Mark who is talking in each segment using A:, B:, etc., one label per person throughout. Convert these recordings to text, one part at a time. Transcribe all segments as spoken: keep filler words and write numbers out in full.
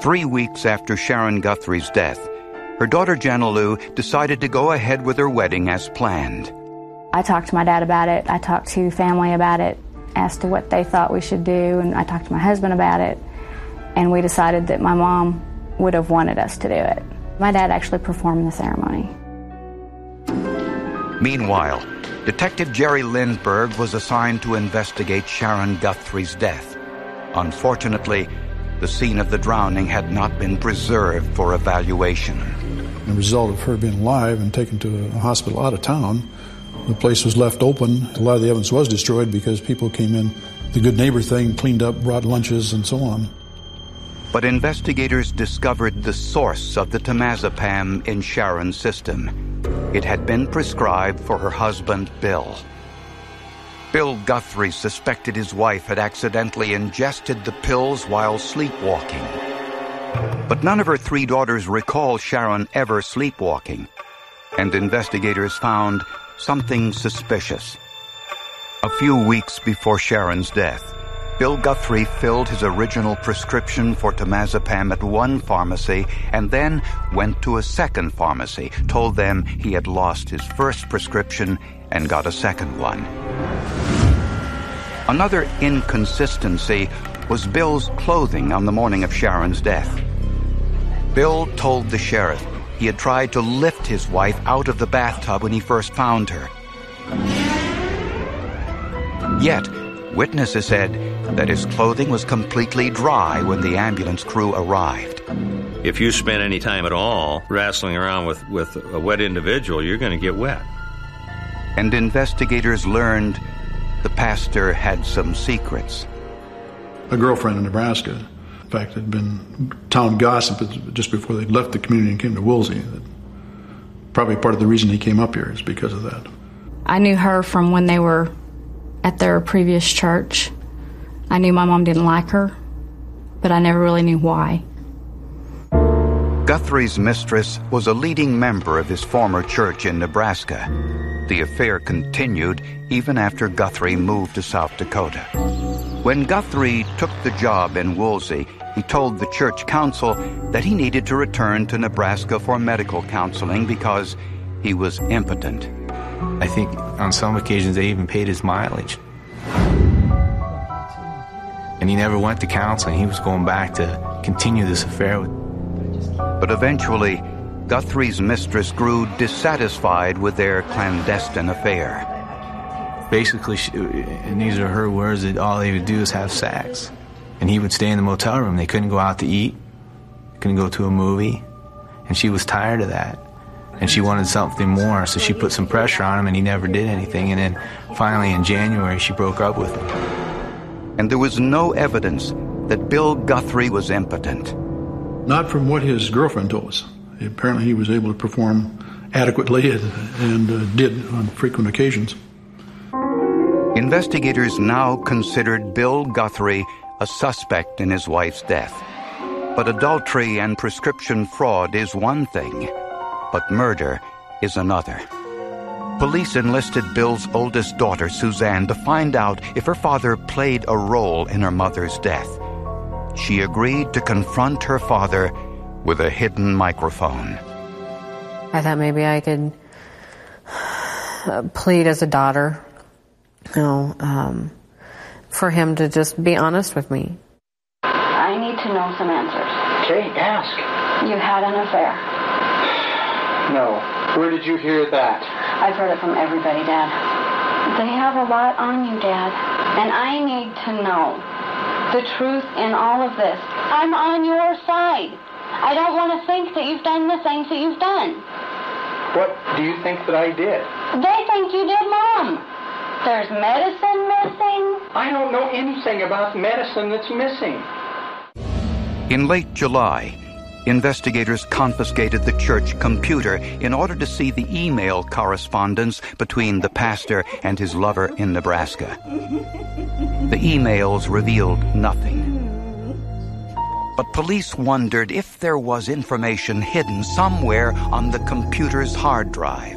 A: Three weeks after Sharon Guthrie's death, her daughter Jana Lou decided to go ahead with her wedding as planned.
B: I talked to my dad about it. I talked to family about it, asked to what they thought we should do, and I talked to my husband about it, and we decided that my mom would have wanted us to do it. My dad actually performed the ceremony.
A: Meanwhile, Detective Jerry Lindbergh was assigned to investigate Sharon Guthrie's death. Unfortunately, the scene of the drowning had not been preserved for evaluation.
C: As a result of her being alive and taken to a hospital out of town, the place was left open. A lot of the evidence was destroyed because people came in, the good neighbor thing, cleaned up, brought lunches, and so on.
A: But investigators discovered the source of the temazepam in Sharon's system. It had been prescribed for her husband, Bill. Bill Guthrie suspected his wife had accidentally ingested the pills while sleepwalking. But none of her three daughters recall Sharon ever sleepwalking, and investigators found something suspicious. A few weeks before Sharon's death, Bill Guthrie filled his original prescription for temazepam at one pharmacy and then went to a second pharmacy, told them he had lost his first prescription, and got a second one. Another inconsistency was Bill's clothing on the morning of Sharon's death. Bill told the sheriff he had tried to lift his wife out of the bathtub when he first found her. Yet, witnesses said that his clothing was completely dry when the ambulance crew arrived.
D: If you spend any time at all wrestling around with, with a wet individual, you're going to get wet.
A: And investigators learned the pastor had some secrets.
C: A girlfriend in Nebraska, in fact, had been town gossip just before they left the community and came to Woolsey. Probably part of the reason he came up here is because of that.
B: I knew her from when they were at their previous church. I knew my mom didn't like her, but I never really knew why.
A: Guthrie's mistress was a leading member of his former church in Nebraska. The affair continued even after Guthrie moved to South Dakota. When Guthrie took the job in Woolsey, he told the church council that he needed to return to Nebraska for medical counseling because he was impotent.
E: I think on some occasions they even paid his mileage. And he never went to counseling. He was going back to continue this affair with.
A: But eventually, Guthrie's mistress grew dissatisfied with their clandestine affair.
E: Basically, she, and these are her words, that all they would do is have sex. And he would stay in the motel room. They couldn't go out to eat, couldn't go to a movie. And she was tired of that. And she wanted something more, so she put some pressure on him, and he never did anything. And then finally in January, she broke up with him.
A: And there was no evidence that Bill Guthrie was impotent.
C: Not from what his girlfriend told us. Apparently he was able to perform adequately and, and uh, did on frequent occasions.
A: Investigators now considered Bill Guthrie a suspect in his wife's death. But adultery and prescription fraud is one thing, but murder is another. Police enlisted Bill's oldest daughter, Suzanne, to find out if her father played a role in her mother's death. She agreed to confront her father with a hidden microphone.
F: I thought maybe I could uh, plead as a daughter, you know, um, for him to just be honest with me.
B: I need to know some answers.
G: Okay, ask.
B: You had an affair.
G: No. Where did you hear that?
B: I've heard it from everybody, Dad. They have a lot on you, Dad. And I need to know the truth in all of this. I'm on your side. I don't want to think that you've done the things that you've done.
G: What do you think that I did?
B: They think you did, Mom. There's medicine missing.
G: I don't know anything about medicine that's missing.
A: In late July, investigators confiscated the church computer in order to see the email correspondence between the pastor and his lover in Nebraska. The emails revealed nothing. But police wondered if there was information hidden somewhere on the computer's hard drive.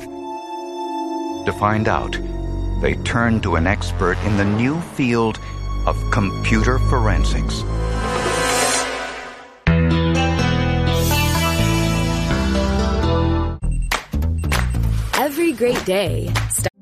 A: To find out, they turned to an expert in the new field of computer forensics.
H: Every great day starts